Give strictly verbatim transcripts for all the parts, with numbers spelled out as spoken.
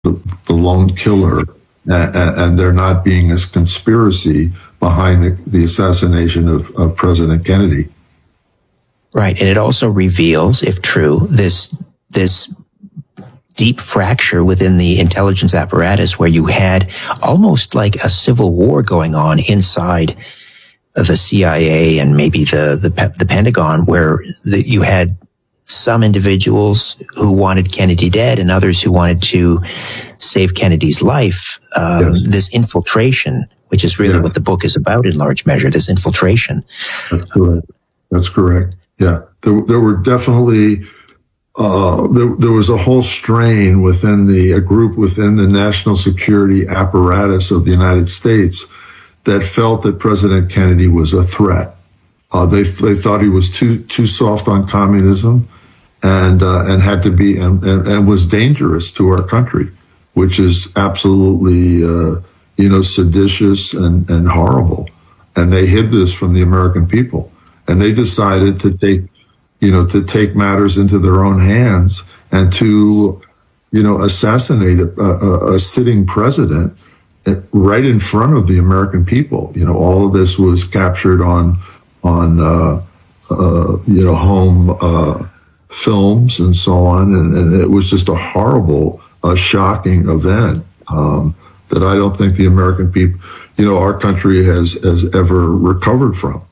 the, the lone killer, and, and there not being a conspiracy behind the, the assassination of, of President Kennedy. Right, and it also reveals, if true, this this deep fracture within the intelligence apparatus, where you had almost like a civil war going on inside the C I A and maybe the the, the Pentagon, where the, you had some individuals who wanted Kennedy dead and others who wanted to save Kennedy's life. Um, yes. This infiltration, which is really yeah. what the book is about in large measure, this infiltration. That's correct. That's correct. Yeah, there, there were definitely, uh, there, there was a whole strain within the, a group within the national security apparatus of the United States that felt that President Kennedy was a threat. Uh, they, they thought he was too, too soft on communism and, uh, and had to be, and, and, and was dangerous to our country, which is absolutely, uh, you know, seditious and, and horrible. And they hid this from the American people. And they decided to take, you know, to take matters into their own hands and to, you know, assassinate a, a, a sitting president right in front of the American people. You know, all of this was captured on, on, uh, uh, you know, home, uh, films and so on. And, and it was just a horrible, uh, shocking event, um, that I don't think the American people, you know, our country has, has ever recovered from.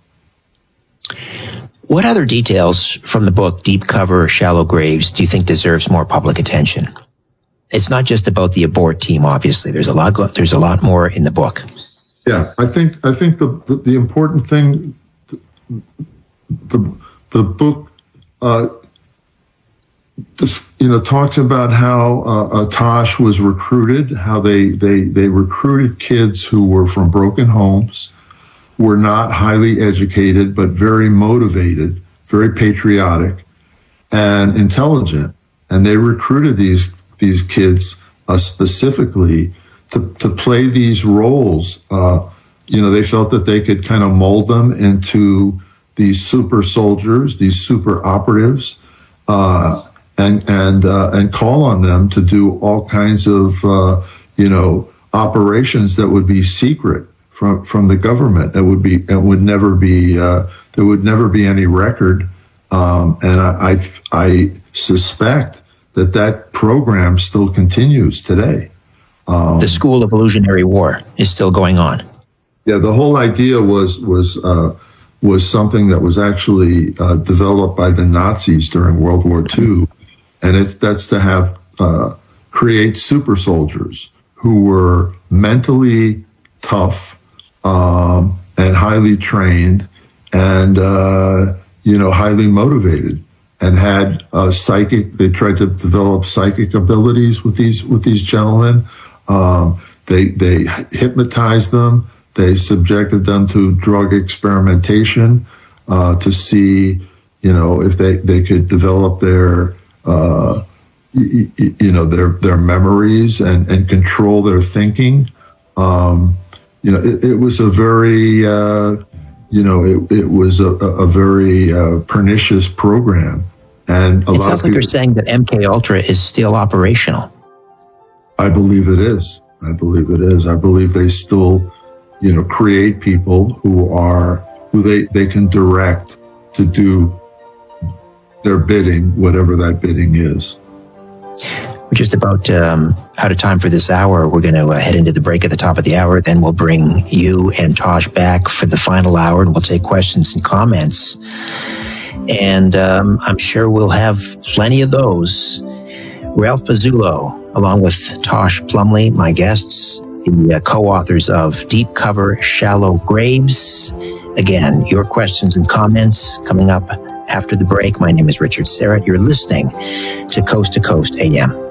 What other details from the book, Deep Cover, Shallow Graves, do you think deserves more public attention? It's not just about the abort team, obviously. There's a lot, there's a lot more in the book. Yeah, I think, I think the, the, the important thing, the, the, the book, uh, this, you know, talks about how, uh, uh, Tosh was recruited, how they, they, they recruited kids who were from broken homes, were not highly educated, but very motivated, very patriotic and intelligent. And they recruited these, these kids, uh, specifically to, to play these roles. Uh, you know, they felt that they could kind of mold them into these super soldiers, these super operatives, uh, and, and, uh, and call on them to do all kinds of, uh, you know, operations that would be secret from, from the government. That would be, it would never be, uh, there would never be any record. Um, and I, I, I suspect that that program still continues today. Um, the School of Illusionary War is still going on. Yeah. The whole idea was, was, uh, was something that was actually, uh, developed by the Nazis during World War Two. And it's, that's to have, uh, create super soldiers who were mentally tough, um, and highly trained and, uh, you know, highly motivated and had a psychic, they tried to develop psychic abilities with these, with these gentlemen. Um, they, they hypnotized them. They subjected them to drug experimentation, uh, to see, you know, if they, they could develop their, uh, you, you know, their, their memories and, and control their thinking. Um, You know, it, it was a very, uh, you know, it, it was a, a very uh, pernicious program. And a it lot sounds of like people, you're saying that M K Ultra is still operational. I believe it is. I believe it is. I believe they still, you know, create people who are, who they, they can direct to do their bidding, whatever that bidding is. We're just about um, out of time for this hour. We're going to uh, head into the break at the top of the hour. Then we'll bring you and Tosh back for the final hour, and we'll take questions and comments. And um, I'm sure we'll have plenty of those. Ralph Pazulo, along with Tosh Plumley, my guests, the uh, co-authors of Deep Cover, Shallow Graves. Again, your questions and comments coming up after the break. My name is Richard Syrett. You're listening to Coast to Coast A M.